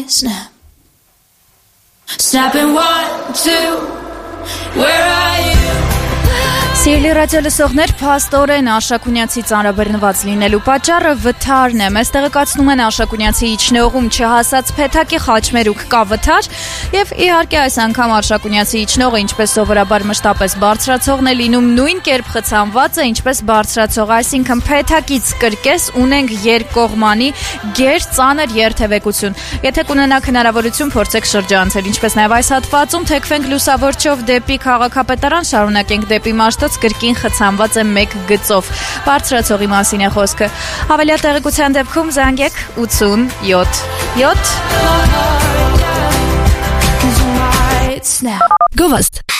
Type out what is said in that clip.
snap. Snapping 1, 2, where are you? Սիրելի ռադիոլսողներ, փաստորեն Արշակունյացի ծանրաբեռնված լինելու պատճառը վթարն է։ Մեզ տեղեկացնում են Արշակունյացի իջնողում չհասած փեթակի խաչմերուկ կա վթար, եւ իհարկե այս անգամ Արշակունյացի իջնողը, ինչպես սովորաբար մշտապես բարձրացողն է լինում, նույն կերպ խցանված է, ինչպես բարձրացողը, այսինքն փեթակից կրկես ունենք երկկողմանի գեր ծանր երթևեկություն։ Եթե կունենաք հնարավորություն, փորձեք շրջանցել, ինչպես նաեւ այս հատվածում թեքվենք լուսավորչով դեպի քաղաքապետարան, շարունակենք դեպի Մաշտոց, կրկին խցանված է 1 գծով։ Բարձրացողի մասին է խոսքը։ Հավելյալ տեղեկության դեպքում զանգեք 87 7 Ghost